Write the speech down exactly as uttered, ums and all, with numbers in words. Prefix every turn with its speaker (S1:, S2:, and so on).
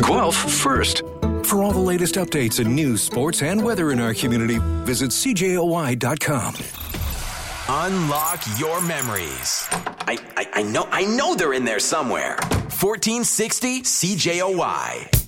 S1: Guelph first. For all the latest updates and news, sports, and weather in our community, visit C J O Y dot com.
S2: Unlock your memories. I, I, I know I know they're in there somewhere. fourteen sixty C J O Y.